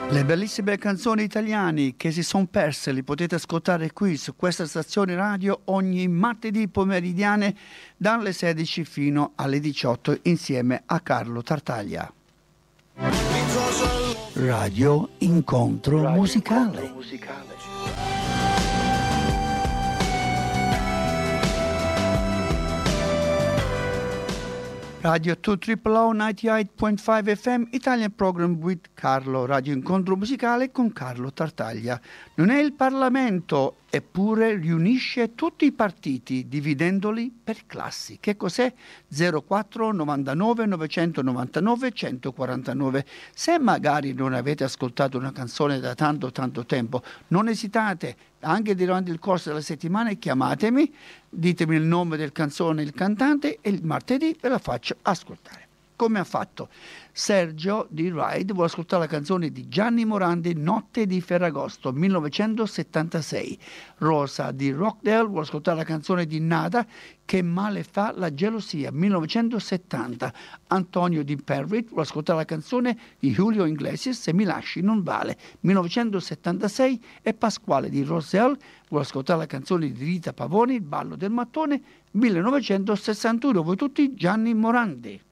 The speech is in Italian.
Le bellissime canzoni italiane che si sono perse li potete ascoltare qui su questa stazione radio ogni martedì pomeridiane dalle 16 fino alle 18 insieme a Carlo Tartaglia. Radio Incontro Musicale. Radio 2 OOO 98.5 FM Italian Program with Carlo, Radio Incontro Musicale con Carlo Tartaglia. Non è il Parlamento, eppure riunisce tutti i partiti dividendoli per classi. Che cos'è? 04 99 999 149. Se magari non avete ascoltato una canzone da tanto tempo, non esitate, anche durante il corso della settimana chiamatemi, ditemi il nome del canzone, il cantante e il martedì ve la faccio ascoltare. Come ha fatto Sergio di Ride, vuole ascoltare la canzone di Gianni Morandi, Notte di Ferragosto, 1976. Rosa di Rockdale vuole ascoltare la canzone di Nada, Che male fa la gelosia, 1970. Antonio di Perrit vuole ascoltare la canzone di Julio Iglesias, Se mi lasci non vale, 1976. E Pasquale di Roselle vuole ascoltare la canzone di Rita Pavoni, Il ballo del mattone, 1961. Voi tutti Gianni Morandi.